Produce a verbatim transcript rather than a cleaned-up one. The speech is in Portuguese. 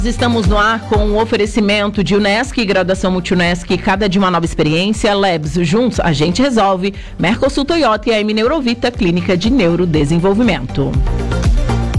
Estamos no ar com o oferecimento de Unesc, graduação Multi-Unesc, cada dia uma nova experiência. Labs, juntos a gente resolve. Mercosul Toyota e a M Neurovita, clínica de neurodesenvolvimento.